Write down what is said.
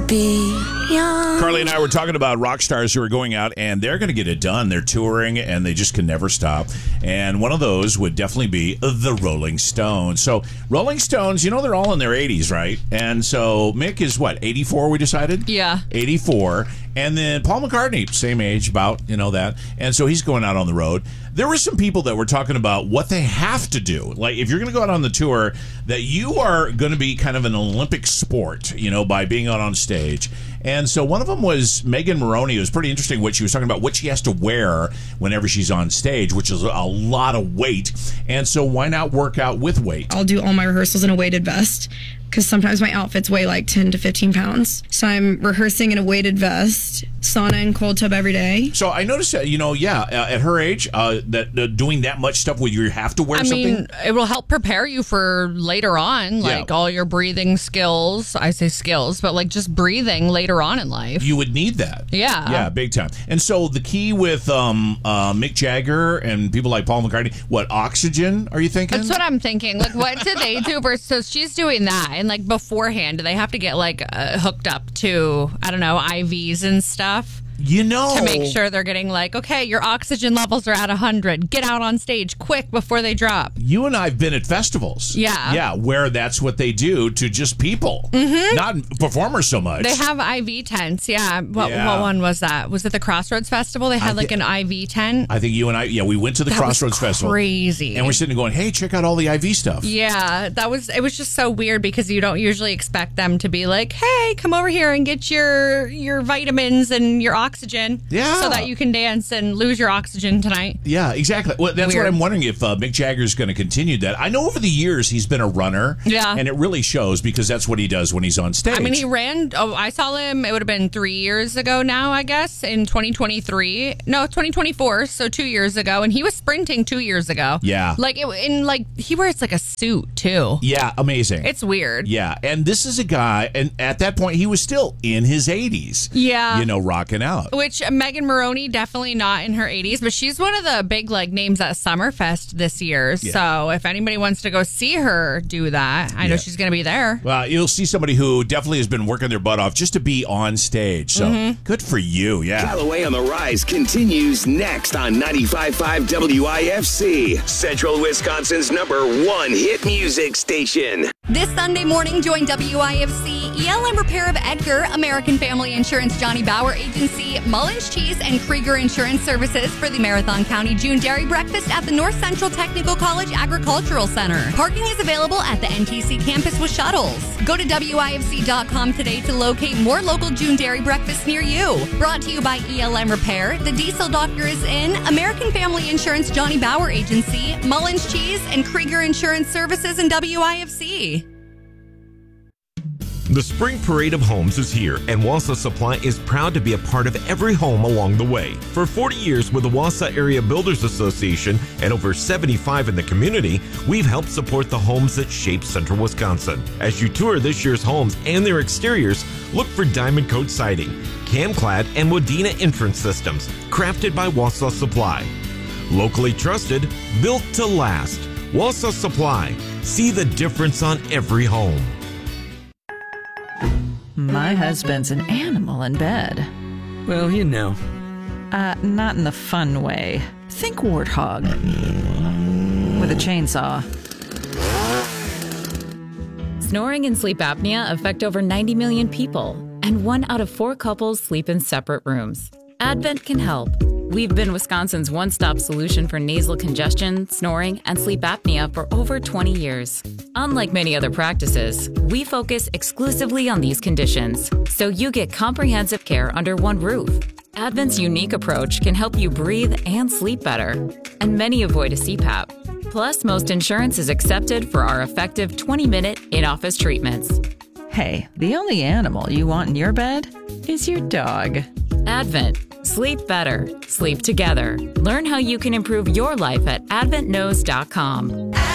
be young. Carly and I were talking about rock stars who are going out, and they're going to get it done. They're touring, and they just can never stop. And one of those would definitely be the Rolling Stones. So Rolling Stones, they're all in their 80s, right? And so Mick is what, 84, we decided? Yeah. 84. And then Paul McCartney, same age, about, that. And so he's going out on the road. There were some people that were talking about what they have to do. Like, if you're going to go out on the tour, that you are going to be kind of an Olympic sport, by being out on stage. And so one of them was Megan Moroney. It was pretty interesting what she was talking about, what she has to wear whenever she's on stage, which is a lot of weight. And so why not work out with weight? I'll do all my rehearsals in a weighted vest because sometimes my outfits weigh like 10 to 15 pounds. So I'm rehearsing in a weighted vest, sauna and cold tub every day. So I noticed that, at her age, that doing that much stuff where you have to wear something. I mean, it will help prepare you for later on, like all your breathing skills. I say skills, but like just breathing later on in life. You would need that. Yeah. Yeah, big time. And so the key with Mick Jagger and people like Paul McCartney, what, oxygen, are you thinking? That's what I'm thinking. Like, what do they do? So she's doing that. And like beforehand, do they have to get like hooked up to, I don't know, IVs and stuff? To make sure they're getting like, okay, your oxygen levels are at 100. Get out on stage quick before they drop. You and I have been at festivals. Yeah. Yeah, where that's what they do to just people. Mm-hmm. Not performers so much. They have IV tents, yeah. What one was that? Was it the Crossroads Festival? They had like an IV tent? I think you and I, we went to the Crossroads Festival. Crazy. And we're sitting going, hey, check out all the IV stuff. Yeah, it was just so weird because you don't usually expect them to be like, hey, come over here and get your vitamins and your oxygen. Yeah. So that you can dance and lose your oxygen tonight. Yeah, exactly. Well, that's Weird. what I'm wondering if Mick Jagger's going to continue that. I know over the years he's been a runner. Yeah. And it really shows because that's what he does when he's on stage. I mean, he ran, I saw him, it would have been 3 years ago now, I guess, in 2023. No, 2024, so 2 years ago. And he was sprinting 2 years ago. Yeah. He wears like a suit, too. Yeah, amazing. It's weird. Yeah, and this is a guy, and at that point, he was still in his 80s. Yeah. Rocking out. Which Megan Moroney, definitely not in her 80s, but she's one of the big names at Summerfest this year. Yeah. So if anybody wants to go see her do that, I know she's going to be there. Well, you'll see somebody who definitely has been working their butt off just to be on stage. So good for you, yeah. Callaway on the Rise continues next on 95.5 WIFC, Central Wisconsin's #1 hit music station. This Sunday morning, join WIFC, ELM Repair of Edgar, American Family Insurance Johnny Bauer Agency, Mullins Cheese, and Krieger Insurance Services for the Marathon County June Dairy Breakfast at the North Central Technical College Agricultural Center. Parking is available at the NTC campus with shuttles. Go to WIFC.com today to locate more local June Dairy breakfasts near you. Brought to you by ELM Repair, the Diesel Doctor is in, American Family Insurance Johnny Bauer Agency, Mullins Cheese, and Krieger Insurance Services in WIFC. The Spring Parade of Homes is here, and Wausau Supply is proud to be a part of every home along the way. For 40 years with the Wausau Area Builders Association and over 75 in the community, we've helped support the homes that shape Central Wisconsin. As you tour this year's homes and their exteriors, look for Diamond Coat Siding, Camclad, and Modena entrance systems, crafted by Wausau Supply. Locally trusted, built to last. Wausau Supply. See the difference on every home. My husband's an animal in bed. Well, Not in the fun way. Think warthog. With a chainsaw. Snoring and sleep apnea affect over 90 million people, and 1 out of 4 couples sleep in separate rooms. Advent can help. We've been Wisconsin's one-stop solution for nasal congestion, snoring, and sleep apnea for over 20 years. Unlike many other practices, we focus exclusively on these conditions, so you get comprehensive care under one roof. Advent's unique approach can help you breathe and sleep better, and many avoid a CPAP. Plus, most insurance is accepted for our effective 20-minute in-office treatments. Hey, the only animal you want in your bed is your dog. Advent. Sleep better. Sleep together. Learn how you can improve your life at adventknows.com.